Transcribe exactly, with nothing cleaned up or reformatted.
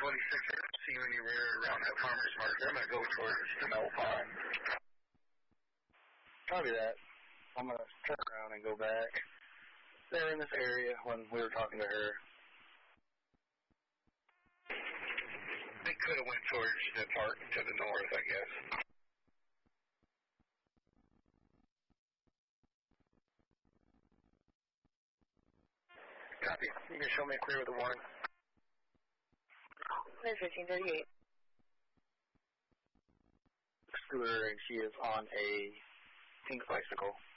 twenty-six, I don't see you anywhere around that farmer's market. I'm going to go towards the Mel Pond. Copy that. I'm going to turn around and go back. They were in this area when we were talking to her. They could have went towards the park to the north, I guess. Copy. You can show me clear with the warrant. There's fifteen thirty-eight. Scooter, and she is on a pink bicycle.